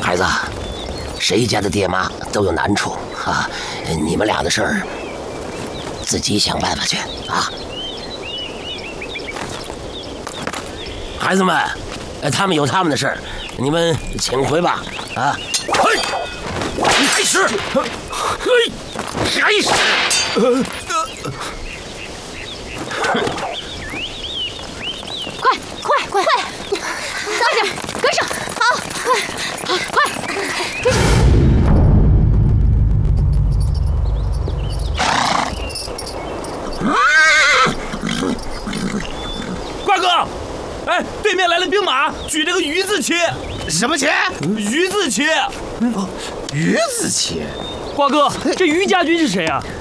孩子，谁家的爹妈都有难处啊，你们俩的事儿自己想办法去啊。孩子们，他们有他们的事儿，你们请回吧啊。开始，开始。 快，早点跟上，好，快，跟上。 瓜哥，哎，对面来了兵马，举着个鱼字旗。 什么旗？ 鱼字旗。 鱼字旗。 瓜哥，这于家军是谁啊？